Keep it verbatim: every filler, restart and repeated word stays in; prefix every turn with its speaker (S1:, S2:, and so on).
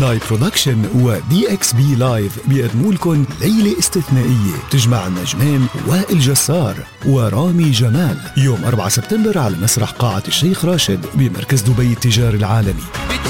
S1: لايف برودكشن ودي اكس بي لايف بيقدموا لكم ليلة استثنائية تجمع النجمين وائل جسار ورامي جمال يوم أربعة سبتمبر على مسرح قاعة الشيخ راشد بمركز دبي التجاري العالمي.